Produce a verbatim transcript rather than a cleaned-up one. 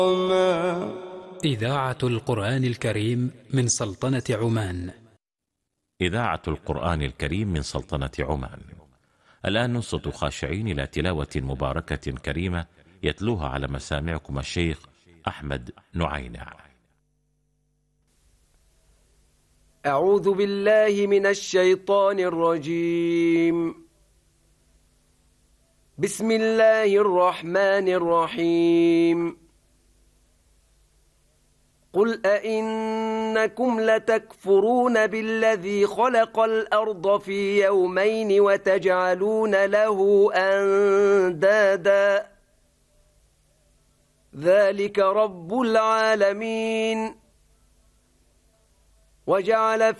إذاعة القرآن الكريم من سلطنة عمان. إذاعة القرآن الكريم من سلطنة عمان. الآن ننصت خاشعين إلى تلاوة مباركة كريمة يتلوها على مسامعكم الشيخ أحمد نعينع. أعوذ بالله من الشيطان الرجيم. بسم الله الرحمن الرحيم. قل أئنكم لتكفرون بالذي خلق الأرض في يومين وتجعلون له أندادا ذلك رب العالمين. وجعل